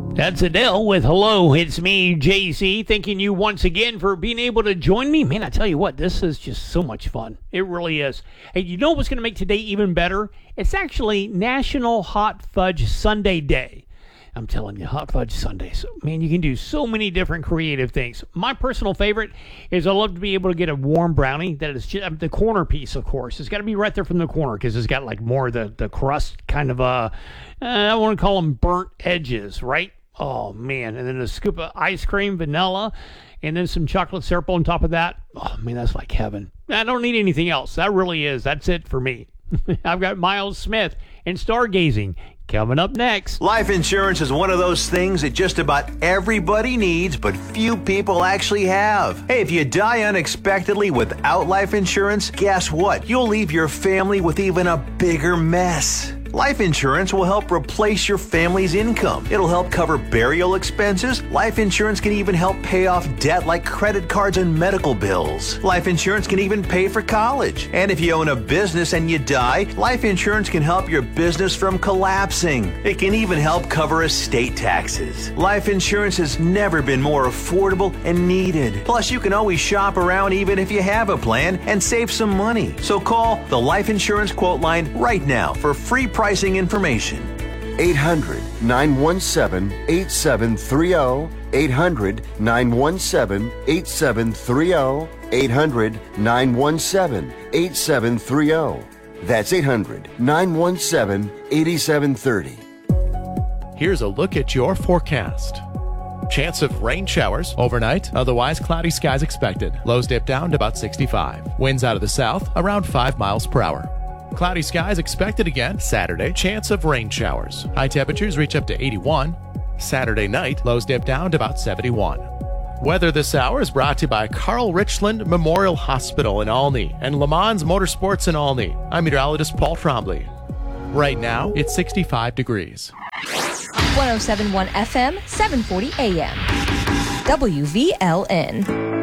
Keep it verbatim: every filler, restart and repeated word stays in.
That's Adele with Hello, It's Me, J C. Thanking you once again for being able to join me. Man, I tell you what, this is just so much fun. It really is. Hey, you know what's going to make today even better? It's actually National Hot Fudge Sundae Day. I'm telling you, hot fudge sundaes. Man, you can do so many different creative things. My personal favorite is I love to be able to get a warm brownie that is just the corner piece, of course. It's got to be right there from the corner because it's got like more of the, the crust kind of, uh, uh, I want to call them burnt edges, right? Oh, man. And then a scoop of ice cream, vanilla, and then some chocolate syrup on top of that. Oh, man, that's like heaven. I don't need anything else. That really is. That's it for me. I've got Miles Smith and stargazing coming up next. Life insurance is one of those things that just about everybody needs, but few people actually have. Hey, if you die unexpectedly without life insurance, guess what? You'll leave your family with even a bigger mess. Life insurance will help replace your family's income. It'll help cover burial expenses. Life insurance can even help pay off debt like credit cards and medical bills. Life insurance can even pay for college. And if you own a business and you die, life insurance can help your business from collapsing. It can even help cover estate taxes. Life insurance has never been more affordable and needed. Plus, you can always shop around even if you have a plan and save some money. So call the Life Insurance Quote Line right now for free pricing information. eight hundred, nine one seven, eight seven three zero. eight hundred, nine one seven, eight seven three zero. eight hundred, nine one seven, eight seven three zero. That's eight hundred, nine one seven, eight seven three zero. Here's a look at your forecast. Chance of rain showers overnight, otherwise cloudy skies expected. Lows dip down to about sixty-five. Winds out of the south around five miles per hour. Cloudy skies expected again Saturday. Chance of rain showers. High temperatures reach up to eighty-one. Saturday night, lows dip down to about seventy-one. Weather this hour is brought to you by Carl Richland Memorial Hospital in Olney and Le Mans Motorsports in Olney. I'm meteorologist Paul Trombley. Right now, it's sixty-five degrees. one oh seven point one F M, seven forty A M. W V L N.